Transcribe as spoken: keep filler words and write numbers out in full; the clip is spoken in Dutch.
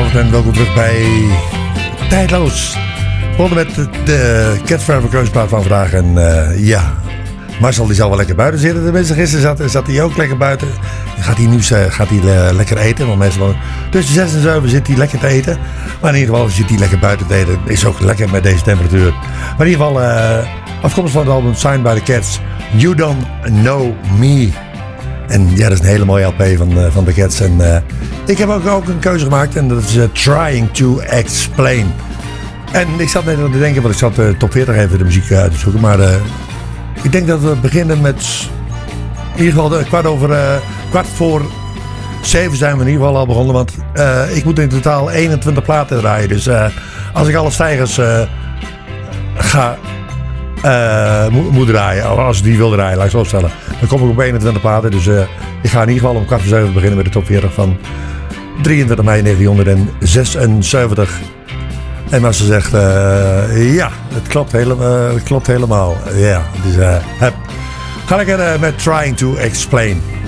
Goedenavond en welkom terug bij Tijdloos. We begonnen met de, de Cat Forever keuzplaat van vandaag. En uh, ja, Marcel die zal wel lekker buiten zitten. Tenminste, gisteren zat, zat hij ook lekker buiten. Dan gaat hij nu uh, gaat hij, uh, lekker eten. Want meestal tussen zes en zeven zit hij lekker te eten. Maar in ieder geval zit hij lekker buiten te eten. Is ook lekker met deze temperatuur. Maar in ieder geval, uh, afkomstig van het album Signed by the Cats. You Don't Know Me. En ja, dat is een hele mooie L P van, uh, van de Cats. En uh, ik heb ook, ook een keuze gemaakt. En dat is uh, Trying to Explain. En ik zat net aan te denken, want ik zat de uh, top veertig even de muziek uh, uit te zoeken. Maar uh, ik denk dat we beginnen met... In ieder geval de, kwart over... Uh, kwart voor zeven zijn we in ieder geval al begonnen. Want uh, ik moet in totaal eenentwintig platen draaien. Dus uh, als ik alle stijgers uh, ga... Uh, moet, moet draaien, als ik die wil draaien, laat ik zo stellen. Dan kom ik op eenentwintig platen, dus uh, ik ga in ieder geval om kwart voor zeven beginnen met de top veertig van drieëntwintig mei negentienhonderdzesenzeventig. En als ze zegt, uh, ja, het klopt, hele, uh, het klopt helemaal. Ja, yeah, dus uh, heb. Ga lekker uh, met Trying to Explain.